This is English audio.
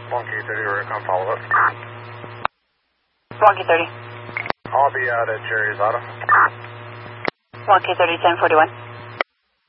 1K30, we're going to come follow up. 1K30. I'll be out at Cherry's Auto. 1K30, 1041.